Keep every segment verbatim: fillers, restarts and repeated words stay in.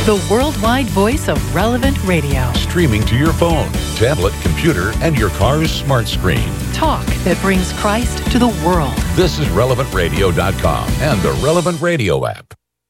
the worldwide voice of Relevant Radio. Streaming to your phone, tablet, computer, and your car's smart screen. Talk that brings Christ to the world. This is relevant radio dot com and the Relevant Radio app.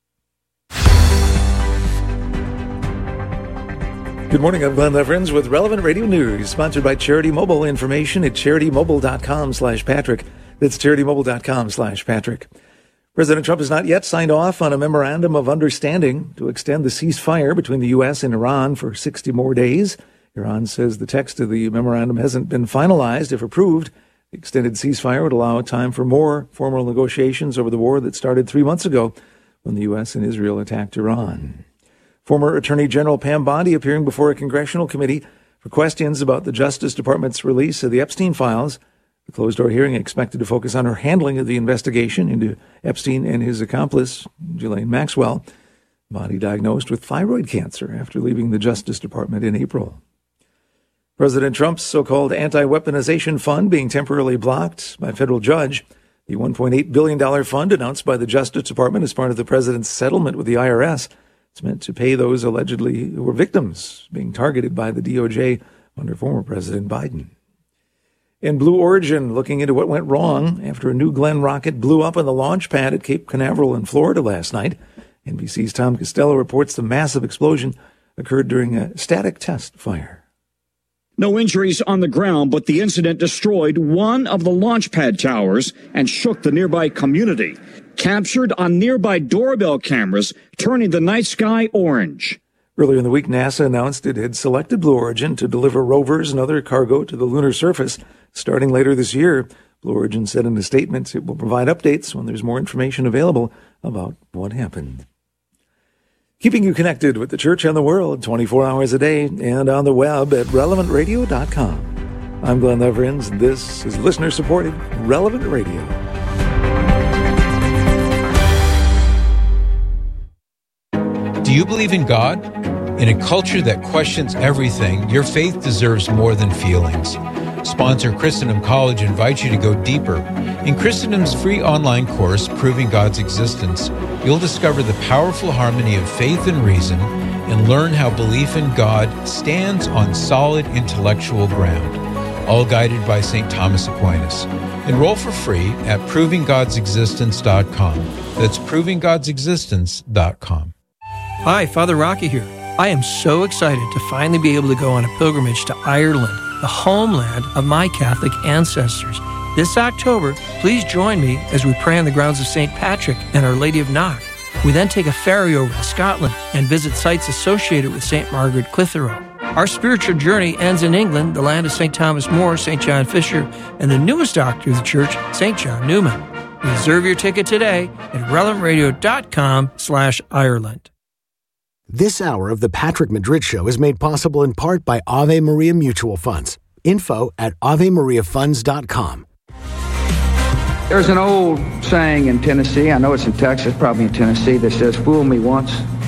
Good morning, I'm Glenn Leverins with Relevant Radio News, sponsored by Charity Mobile. Information at charity mobile dot com slash Patrick. That's charity mobile dot com slash Patrick. President Trump has not yet signed off on a memorandum of understanding to extend the ceasefire between the U S and Iran for sixty more days. Iran says the text of the memorandum hasn't been finalized. If approved, the extended ceasefire would allow time for more formal negotiations over the war that started three months ago when the U S and Israel attacked Iran. Former Attorney General Pam Bondi appearing before a congressional committee for questions about the Justice Department's release of the Epstein files. The closed-door hearing expected to focus on her handling of the investigation into Epstein and his accomplice, Ghislaine Maxwell. Bondi diagnosed with thyroid cancer after leaving the Justice Department in April. President Trump's so-called anti-weaponization fund being temporarily blocked by a federal judge. The one point eight billion dollars fund announced by the Justice Department as part of the president's settlement with the I R S. It's meant to pay those allegedly who were victims being targeted by the D O J under former President Biden. In Blue Origin, looking into what went wrong after a New Glenn rocket blew up on the launch pad at Cape Canaveral in Florida last night. N B C's Tom Costello reports the massive explosion occurred during a static test fire. No injuries on the ground, but the incident destroyed one of the launch pad towers and shook the nearby community. Captured on nearby doorbell cameras, turning the night sky orange. Earlier in the week, NASA announced it had selected Blue Origin to deliver rovers and other cargo to the lunar surface starting later this year. Blue Origin said in a statement it will provide updates when there's more information available about what happened. Keeping you connected with the church and the world twenty-four hours a day and on the web at relevant radio dot com. I'm Glenn Leverins, and this is listener-supported Relevant Radio. Do you believe in God? In a culture that questions everything, your faith deserves more than feelings. Sponsor Christendom College invites you to go deeper. In Christendom's free online course, Proving God's Existence, you'll discover the powerful harmony of faith and reason and learn how belief in God stands on solid intellectual ground, all guided by Saint Thomas Aquinas. Enroll for free at proving gods existence dot com. That's proving gods existence dot com. Hi, Father Rocky here. I am so excited to finally be able to go on a pilgrimage to Ireland, the homeland of my Catholic ancestors. This October, please join me as we pray on the grounds of Saint Patrick and Our Lady of Knock. We then take a ferry over to Scotland and visit sites associated with Saint Margaret Clitheroe. Our spiritual journey ends in England, the land of Saint Thomas More, Saint John Fisher, and the newest doctor of the church, Saint John Newman. Reserve your ticket today at relevant radio dot com slash Ireland. This hour of the Patrick Madrid Show is made possible in part by Ave Maria Mutual Funds. Info at ave maria funds dot com. There's an old saying in Tennessee, I know it's in Texas, probably in Tennessee, that says, fool me once,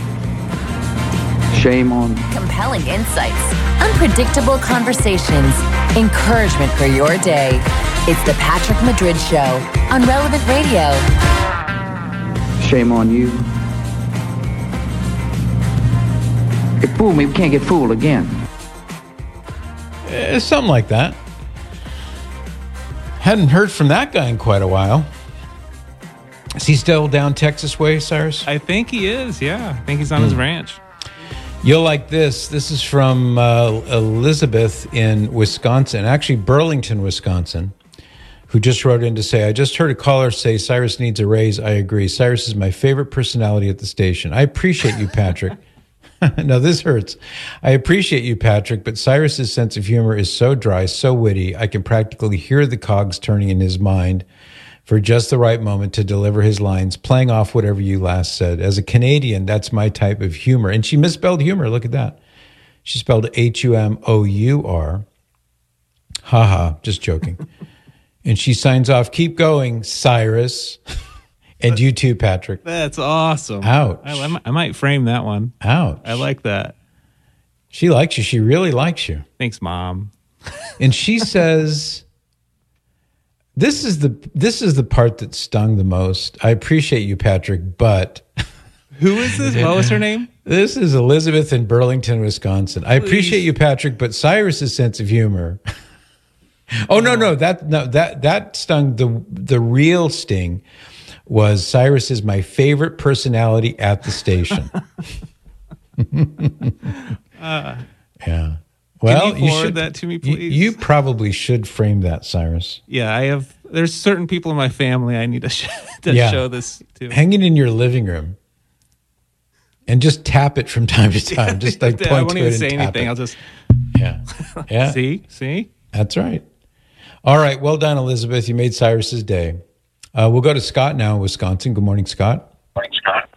shame on. Compelling insights, unpredictable conversations, encouragement for your day. It's the Patrick Madrid Show on Relevant Radio. Shame on you. It fooled me, we can't get fooled again. Uh, something like that. Hadn't heard from that guy in quite a while. Is he still down Texas way, Cyrus? I think he is, yeah. I think he's on mm. his ranch. You'll like this. This is from uh, Elizabeth in Wisconsin, actually Burlington, Wisconsin, who just wrote in to say, I just heard a caller say Cyrus needs a raise. I agree. Cyrus is my favorite personality at the station. I appreciate you, Patrick. No, this hurts. I appreciate you, Patrick, but Cyrus's sense of humor is so dry, so witty, I can practically hear the cogs turning in his mind for just the right moment to deliver his lines, playing off whatever you last said. As a Canadian, that's my type of humor. And she misspelled humor. Look at that. She spelled H U M O U R. Ha ha, just joking. And she signs off, keep going, Cyrus. And you too, Patrick. That's awesome. Ouch. I, I might frame that one. Ouch. I like that. She likes you. She really likes you. Thanks, Mom. And she says, this is the this is the part that stung the most. I appreciate you, Patrick, but Who is this? What was her name? This is Elizabeth in Burlington, Wisconsin. I Please. appreciate you, Patrick, but Cyrus's sense of humor. oh no, no, that no that that stung. The the real sting was Cyrus is my favorite personality at the station. uh, yeah. Well, can you forward should, that to me, please? You, you probably should frame that, Cyrus. Yeah, I have. There's certain people in my family I need to, sh- to yeah. show this to. Hang it in your living room, and just tap it from time to time. Just like point I won't to even it say and tap anything. it. I'll just. Yeah. Yeah. see, see. That's right. All right. Well done, Elizabeth. You made Cyrus's day. Uh, we'll go to Scott now in Wisconsin. Good morning, Scott. Morning, Scott.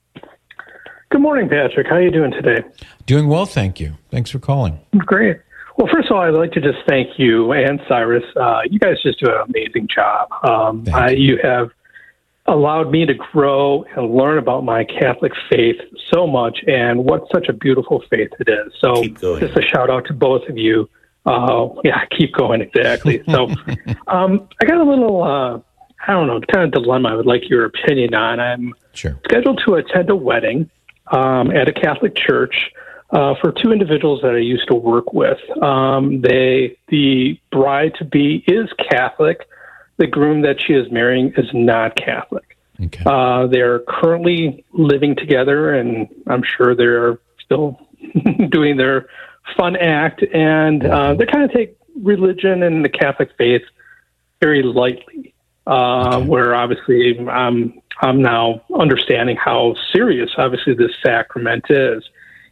Good morning, Patrick. How are you doing today? Doing well, thank you. Thanks for calling. Great. Well, first of all, I'd like to just thank you and Cyrus. Uh, you guys just do an amazing job. Um, I, you have allowed me to grow and learn about my Catholic faith so much, and what such a beautiful faith it is. So just a shout out to both of you. Uh, yeah, keep going, exactly. So um, I got a little, uh, I don't know, kind of dilemma I would like your opinion on. I'm sure. scheduled to attend a wedding um, at a Catholic church uh, for two individuals that I used to work with. Um, they, the bride-to-be is Catholic. The groom that she is marrying is not Catholic. Okay. Uh, they're currently living together, and I'm sure they're still doing their fun act, and uh, they kind of take religion and the Catholic faith very lightly, uh, okay. where obviously I'm, I'm now understanding how serious, obviously, this sacrament is.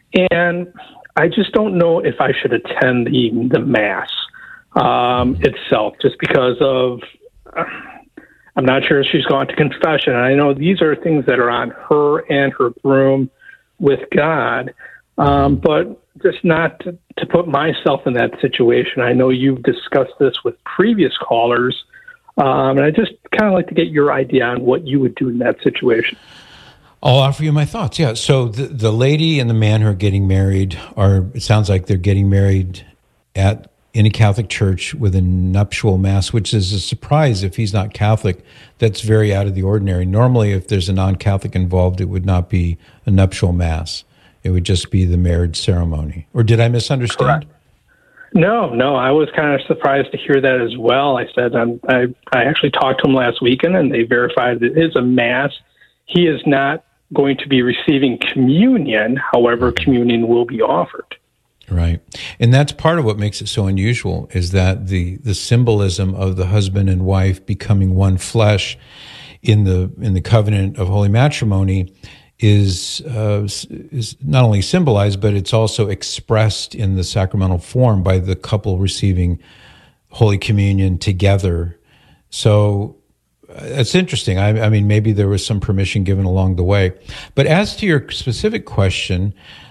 And I just don't know if I should attend the, the Mass um, itself, just because of, uh, I'm not sure if she's gone to confession. And I know these are things that are on her and her groom with God, um, but just not to, to put myself in that situation. I know you've discussed this with previous callers, um, and I just kind of like to get your idea on what you would do in that situation. I'll offer you my thoughts. Yeah. So the, the lady and the man who are getting married are, it sounds like they're getting married at in a Catholic church with a nuptial mass, which is a surprise if he's not Catholic. That's very out of the ordinary. Normally, if there's a non-Catholic involved, it would not be a nuptial mass. It would just be the marriage ceremony. Or did I misunderstand? Correct. No, no, I was kind of surprised to hear that as well. I said, um, I, I actually talked to him last weekend, and they verified that it is a mass. He is not going to be receiving communion. However, communion will be offered. Right. And that's part of what makes it so unusual, is that the, the symbolism of the husband and wife becoming one flesh in the in the covenant of holy matrimony is uh, is not only symbolized, but it's also expressed in the sacramental form by the couple receiving Holy Communion together. So it's interesting. I, I mean, maybe there was some permission given along the way. But as to your specific question,